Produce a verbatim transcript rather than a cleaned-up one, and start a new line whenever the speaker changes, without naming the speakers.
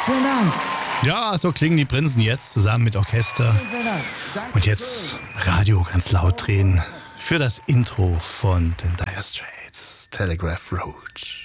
Vielen Dank.
Ja, so klingen die Prinzen jetzt zusammen mit Orchester.
Vielen Dank. Danke.
Und jetzt Radio ganz laut drehen für das Intro von den Dire Straits, Telegraph Road.